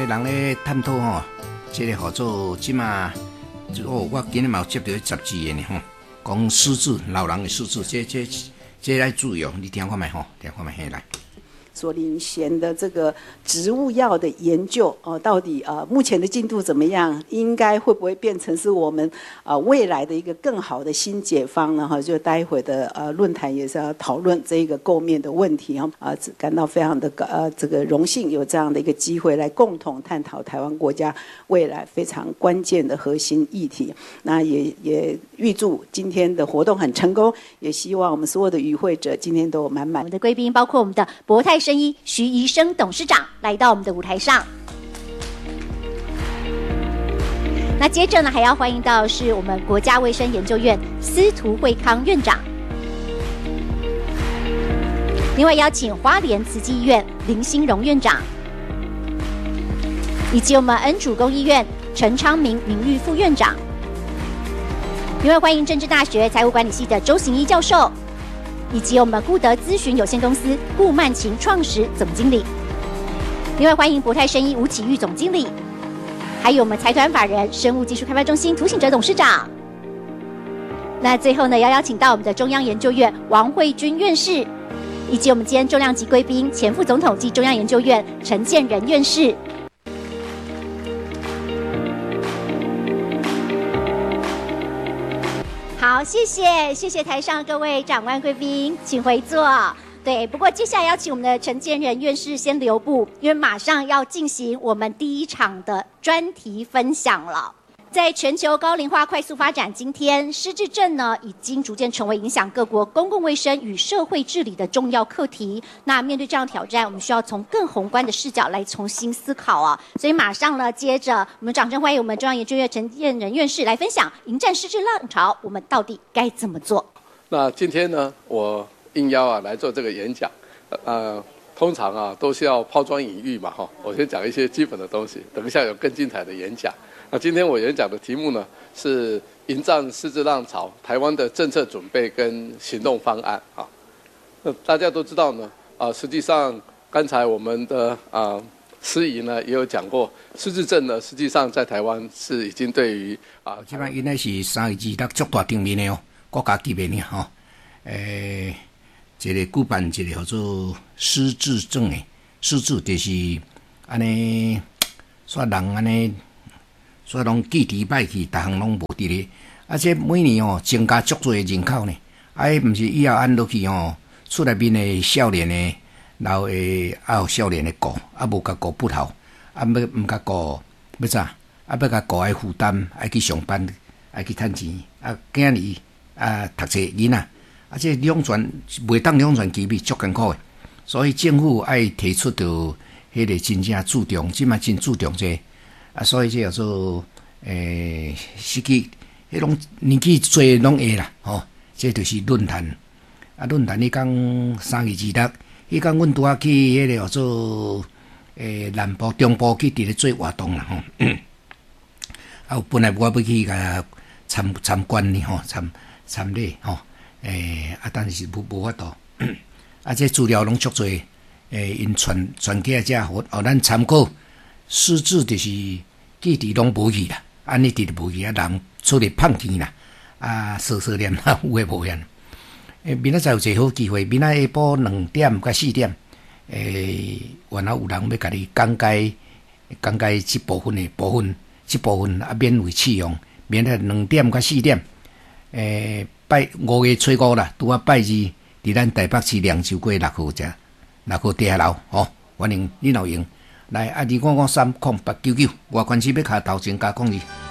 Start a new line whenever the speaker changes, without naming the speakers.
人咧探讨吼，这个合作即嘛，我今日嘛有接到杂志的呢吼，讲失智老人的失智，这来注意哦，你听看卖吼，听看卖嘿来。
所领衔的这个植物药的研究到底目前的进度怎么样？应该会不会变成是我们未来的一个更好的新解方呢？哈，就待会的论坛也是要讨论这个构面的问题感到非常的这个荣幸有这样的一个机会来共同探讨台湾国家未来非常关键的核心议题。那也预祝今天的活动很成功，也希望我们所有的与会者今天都有满满。
我们的贵宾包括我们的博泰生医徐宜生董事长来到我们的舞台上。那接着呢，还要欢迎到是我们国家卫生研究院司徒惠康院长，另外邀请花莲慈济医院林兴荣院长，以及我们恩主公医院陈昌明名誉副院长。另外欢迎政治大学财务管理系的周行一教授，以及我们顾德咨询有限公司顾曼琴创始总经理。另外欢迎博泰生医吴启玉总经理，还有我们财团法人生物技术开发中心涂醒哲董事长。那最后呢，要邀请到我们的中央研究院王惠君院士，以及我们今天重量级贵宾前副总统及中央研究院陈建仁院士。好，谢谢台上各位长官贵宾，请回座。对，不过接下来要请我们的陈建仁院士先留步，因为马上要进行我们第一场的专题分享了。在全球高龄化快速发展今天，失智症呢已经逐渐成为影响各国公共卫生与社会治理的重要课题。那面对这样的挑战，我们需要从更宏观的视角来重新思考啊。所以马上呢，接着我们掌声欢迎我们中央研究院陈建仁院士来分享迎战失智浪潮，我们到底该怎么做？
那今天呢，我应邀来做这个演讲，通常都是要抛砖引玉嘛哈。我先讲一些基本的东西，等一下有更精彩的演讲。那今天我演讲的题目呢是迎战失智浪潮，台湾的政策准备跟行动方案啊。那大家都知道呢，实际上刚才我们的司仪呢也有讲过，失智症呢实际上在台湾是已经对于
这摆应该是3个字得足大场面的哦，国家级别呢吼，一个举办一个叫做失智症的失智，就是安尼，煞人安尼。所以拢记题歹去，逐项拢无伫咧。这每年增加足多的人口呢。毋是以后按落去厝内面的少年的、老的，有少年的顾，无甲顾不头，毋甲顾要怎？要甲顾爱负担，爱去上班，爱去趁钱，囝儿读册囡仔，这两全袂当两全其美，足艰苦的。所以政府爱提出着迄个真正注重，即摆真注重这。所以这叫做实际迄种年纪侪拢会啦，这就是论坛。论坛你讲3月2日，迄讲阮拄仔去迄个叫做南部、中部去伫咧做活动啦，本来我要去甲参观呢，参礼但是无法度。这资料拢足侪，因传起来遮，互咱参考。失智就是记忆拢无去啦，安尼直无去人出嚟放弃啦，碎念啦，有诶无闲。明仔载有一个好机会，明仔下晡2点到4点，原来有人要甲你讲解这部分，免费试用。明仔2点到4点，5月初5啦，拄拜2，伫咱台北市凉州街6號地下樓，歡迎你若用。来，2553899，外关系要卡投錢加講義。